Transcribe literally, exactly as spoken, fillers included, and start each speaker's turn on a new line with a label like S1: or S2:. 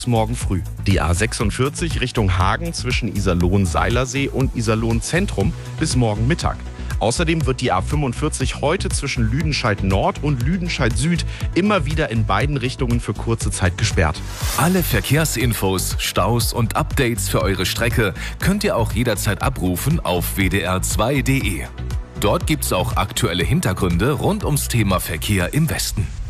S1: Morgen früh. Die A sechsundvierzig Richtung Hagen zwischen Iserlohn-Seilersee und Iserlohn-Zentrum bis morgen Mittag. Außerdem wird die A fünfundvierzig heute zwischen Lüdenscheid-Nord und Lüdenscheid-Süd immer wieder in beiden Richtungen für kurze Zeit gesperrt.
S2: Alle Verkehrsinfos, Staus und Updates für eure Strecke könnt ihr auch jederzeit abrufen auf w d r zwei punkt d e. Dort gibt's auch aktuelle Hintergründe rund ums Thema Verkehr im Westen.